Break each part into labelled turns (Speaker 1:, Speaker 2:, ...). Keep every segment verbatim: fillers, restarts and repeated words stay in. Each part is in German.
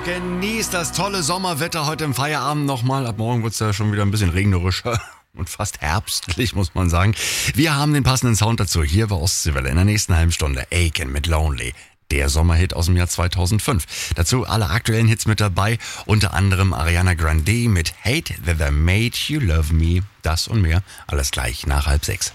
Speaker 1: Genießt das tolle Sommerwetter heute im Feierabend nochmal. Ab morgen wird es ja schon wieder ein bisschen regnerischer und fast herbstlich, muss man sagen. Wir haben den passenden Sound dazu. Hier bei Ostseewelle in der nächsten halben Stunde. Aiken mit Lonely. Der Sommerhit aus dem Jahr zweitausendfünf. Dazu alle aktuellen Hits mit dabei. Unter anderem Ariana Grande mit Hate That I Made You Love Me. Das und mehr. Alles gleich nach halb sechs.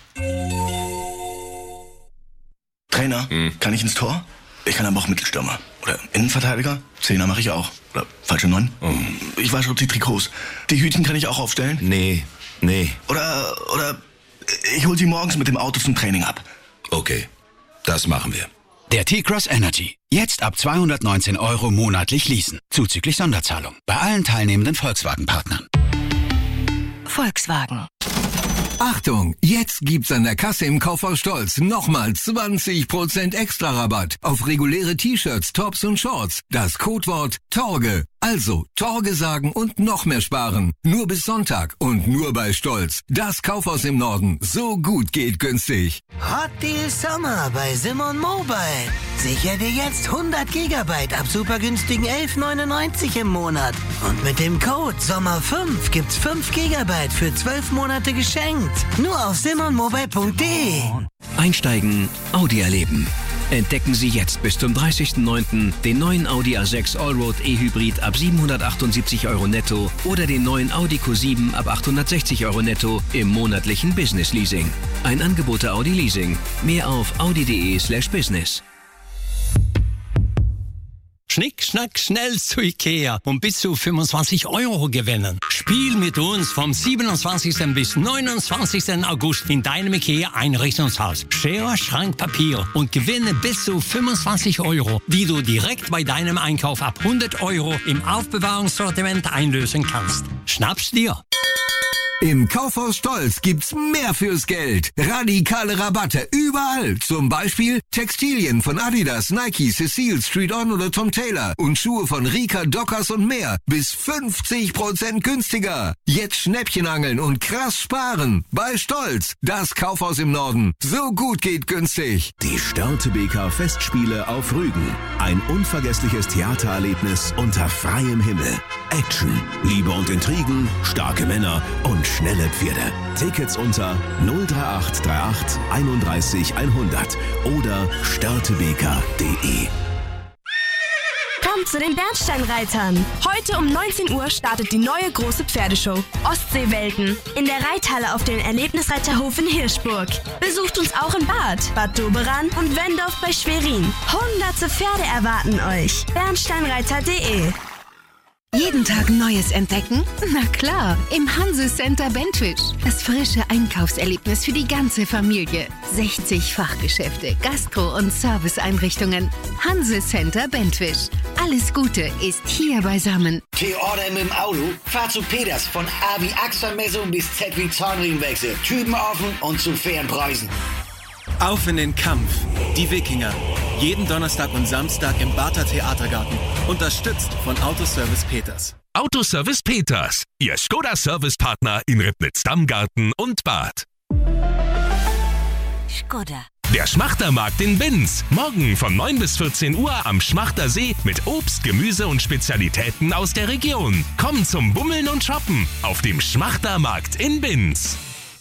Speaker 2: Trainer, hm. kann ich ins Tor? Ich kann aber auch Mittelstürmer. Oder Innenverteidiger? Zehner mache ich auch. Oder falsche Neun? Oh. Ich wasche auch die Trikots. Die Hütchen kann ich auch aufstellen?
Speaker 3: Nee, nee.
Speaker 2: Oder, oder ich hol sie morgens mit dem Auto zum Training ab.
Speaker 3: Okay, das machen wir.
Speaker 4: Der T-Cross Energy. Jetzt ab zweihundertneunzehn Euro monatlich leasen. Zuzüglich Sonderzahlung. Bei allen teilnehmenden Volkswagen-Partnern.
Speaker 5: Volkswagen.
Speaker 6: Achtung, jetzt gibt's an der Kasse im Kaufhaus Stolz nochmal zwanzig Prozent extra Rabatt auf reguläre T-Shirts, Tops und Shorts. Das Codewort Torge. Also Torge sagen und noch mehr sparen. Nur bis Sonntag und nur bei Stolz. Das Kaufhaus im Norden. So gut geht günstig.
Speaker 7: Hot Deal Sommer bei Simon Mobile. Sicher dir jetzt hundert Gigabyte ab super günstigen elf neunundneunzig im Monat. Und mit dem Code Sommer fünf gibt's fünf Gigabyte für zwölf Monate geschenkt. Nur auf simon mobile punkt de.
Speaker 8: Einsteigen, Audi erleben. Entdecken Sie jetzt bis zum dreißigsten neunten den neuen Audi A sechs Allroad E-Hybrid ab siebenhundertachtundsiebzig Euro netto oder den neuen Audi Q sieben ab achthundertsechzig Euro netto im monatlichen Business Leasing. Ein Angebot der Audi Leasing. Mehr auf audi.de slash business.
Speaker 9: Schnick, schnack, schnell zu Ikea und bis zu fünfundzwanzig Euro gewinnen. Spiel mit uns vom siebenundzwanzigsten bis neunundzwanzigsten August in deinem Ikea-Einrichtungshaus. Schere, Schrank, Papier und gewinne bis zu fünfundzwanzig Euro, die du direkt bei deinem Einkauf ab hundert Euro im Aufbewahrungssortiment einlösen kannst. Schnapp's dir!
Speaker 6: Im Kaufhaus Stolz gibt's mehr fürs Geld. Radikale Rabatte überall. Zum Beispiel Textilien von Adidas, Nike, Cecile, Street On oder Tom Taylor. Und Schuhe von Rika, Dockers und mehr. Bis fünfzig Prozent günstiger. Jetzt Schnäppchen angeln und krass sparen. Bei Stolz. Das Kaufhaus im Norden. So gut geht günstig.
Speaker 10: Die Störtebeker Festspiele auf Rügen. Ein unvergessliches Theatererlebnis unter freiem Himmel. Action, Liebe und Intrigen, starke Männer und schnelle Pferde. Tickets unter null drei acht drei acht einunddreißig hundert oder störtebeker punkt de.
Speaker 11: Kommt zu den Bernsteinreitern. Heute um neunzehn Uhr startet die neue große Pferdeshow Ostseewelten in der Reithalle auf dem Erlebnisreiterhof in Hirschburg. Besucht uns auch in Bad, Bad Doberan und Wendorf bei Schwerin. Hunderte Pferde erwarten euch. bernsteinreiter punkt de.
Speaker 12: Jeden Tag Neues entdecken? Na klar, im Hanse Center Bentwisch. Das frische Einkaufserlebnis für die ganze Familie. sechzig Fachgeschäfte, Gastro- und Serviceeinrichtungen. Hanse Center Bentwisch. Alles Gute ist hier beisammen.
Speaker 13: Die Order mit dem Auto? Fahr zu Peters von A wie Achselmessung bis Z wie Zahnriemenwechsel. Typen offen und zu fairen Preisen.
Speaker 14: Auf in den Kampf. Die Wikinger. Jeden Donnerstag und Samstag im Barther Theatergarten. Unterstützt von Autoservice Peters.
Speaker 15: Autoservice Peters. Ihr Skoda-Service-Partner in Ribnitz-Dammgarten und Bad.
Speaker 5: Skoda.
Speaker 15: Der Schmachtermarkt in Binz. Morgen von neun bis vierzehn Uhr am Schmachtersee mit Obst, Gemüse und Spezialitäten aus der Region. Komm zum Bummeln und Shoppen auf dem Schmachtermarkt in Binz.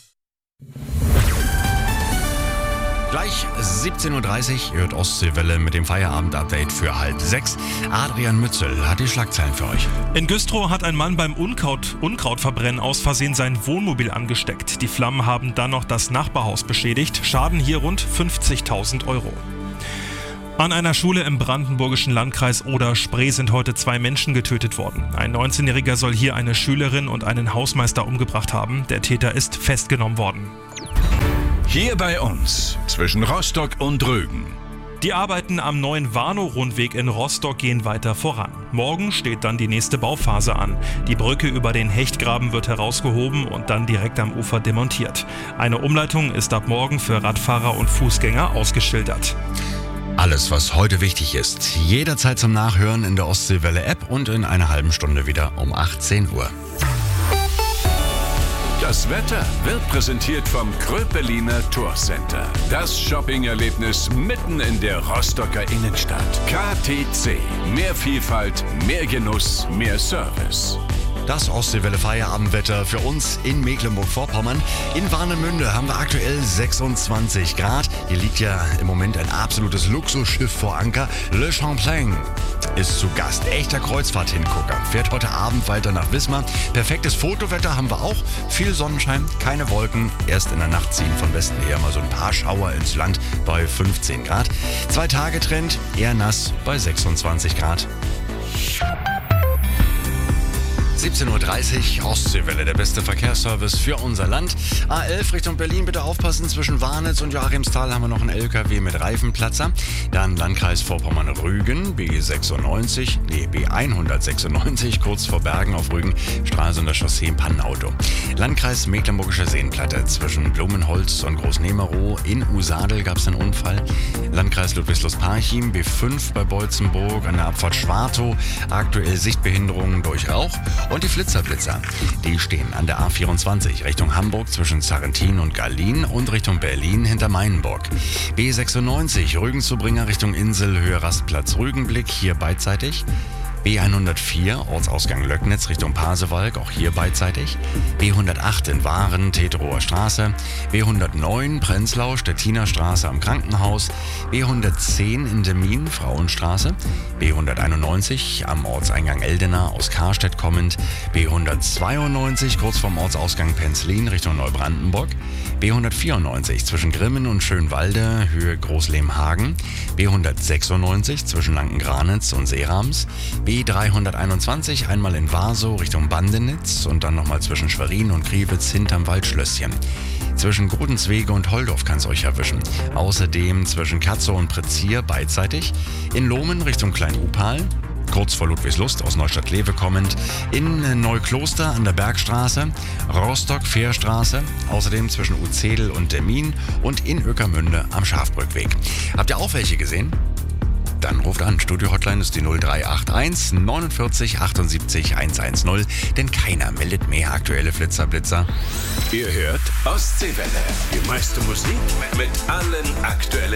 Speaker 1: Gleich siebzehn Uhr dreißig hört Ostseewelle mit dem Feierabend-Update für halb sechs. Adrian Mützel hat die Schlagzeilen für euch.
Speaker 16: In Güstrow hat ein Mann beim Unkraut, Unkrautverbrennen aus Versehen sein Wohnmobil angesteckt. Die Flammen haben dann noch das Nachbarhaus beschädigt. Schaden hier rund fünfzigtausend Euro. An einer Schule im brandenburgischen Landkreis Oder-Spree sind heute zwei Menschen getötet worden. Ein neunzehnjähriger soll hier eine Schülerin und einen Hausmeister umgebracht haben. Der Täter ist festgenommen worden.
Speaker 17: Hier bei uns, zwischen Rostock und Rügen.
Speaker 16: Die Arbeiten am neuen Warnow-Rundweg in Rostock gehen weiter voran. Morgen steht dann die nächste Bauphase an. Die Brücke über den Hechtgraben wird herausgehoben und dann direkt am Ufer demontiert. Eine Umleitung ist ab morgen für Radfahrer und Fußgänger ausgeschildert.
Speaker 1: Alles, was heute wichtig ist, jederzeit zum Nachhören in der Ostseewelle-App und in einer halben Stunde wieder um achtzehn Uhr.
Speaker 17: Das Wetter wird präsentiert vom Kröpeliner Tourcenter. Das Shopping-Erlebnis mitten in der Rostocker Innenstadt. K T C. Mehr Vielfalt, mehr Genuss, mehr Service.
Speaker 1: Das Ostseewelle Feierabendwetter für uns in Mecklenburg-Vorpommern. In Warnemünde haben wir aktuell sechsundzwanzig Grad. Hier liegt ja im Moment ein absolutes Luxusschiff vor Anker. Le Champlain ist zu Gast. Echter Kreuzfahrt-Hingucker. Fährt heute Abend weiter nach Wismar. Perfektes Fotowetter haben wir auch. Viel Sonnenschein, keine Wolken. Erst in der Nacht ziehen von Westen her mal so ein paar Schauer ins Land bei fünfzehn Grad. Zwei-Tage-Trend, eher nass bei sechsundzwanzig Grad. siebzehn Uhr dreißig, Ostseewelle, der beste Verkehrsservice für unser Land. A elf Richtung Berlin, bitte aufpassen, zwischen Warnitz und Joachimsthal haben wir noch einen L K W mit Reifenplatzer. Dann Landkreis Vorpommern-Rügen, B sechsundneunzig, nee, B hundertsechsundneunzig, kurz vor Bergen auf Rügen, Straße und das Chaussee im Pannenauto. Landkreis Mecklenburgische Seenplatte, zwischen Blumenholz und Großnemerow in Usadel gab es einen Unfall. Landkreis Ludwigslust-Parchim, B fünf bei Beutzenburg, an der Abfahrt Schwartow, aktuell Sichtbehinderungen durch Rauch. Und die Flitzerblitzer, die stehen an der A vierundzwanzig Richtung Hamburg zwischen Sarrentin und Gallien und Richtung Berlin hinter Mainenburg. B sechsundneunzig Rügen-Zubringer Richtung Insel, Höhe Rastplatz Rügenblick, hier beidseitig. B hundertvier Ortsausgang Löcknitz Richtung Pasewalk, auch hier beidseitig. B hundertacht in Waren, Teterower Straße. B hundertneun Prenzlau, Stettiner Straße am Krankenhaus. B hundertzehn in Demmin, Frauenstraße. B hunderteinundneunzig am Ortseingang Eldena aus Karstedt kommend. B hundertzweiundneunzig kurz vorm Ortsausgang Penzlin Richtung Neubrandenburg. B hundertvierundneunzig zwischen Grimmen und Schönwalde, Höhe Großlehmhagen. B hundertsechsundneunzig zwischen Lankengranitz und Seerams. B dreihunderteinundzwanzig einmal in Warsow Richtung Bandenitz und dann nochmal zwischen Schwerin und Kriwitz hinterm Waldschlösschen. Zwischen Godenswege und Holdorf kann es euch erwischen. Außerdem zwischen Katzow und Prezier beidseitig. In Lohmen Richtung Klein-Upal. Kurz vor Ludwigslust aus Neustadt-Lewe kommend, in Neukloster an der Bergstraße, Rostock-Fährstraße, außerdem zwischen Uzedel und Demmin und in Ueckermünde am Schafbrückweg. Habt ihr auch welche gesehen? Dann ruft an. Studio-Hotline ist die null drei acht eins neunundvierzig achtundsiebzig hundertzehn, denn keiner meldet mehr aktuelle Flitzerblitzer.
Speaker 17: Ihr hört Ostseewelle. Die meiste Musik mit allen aktuellen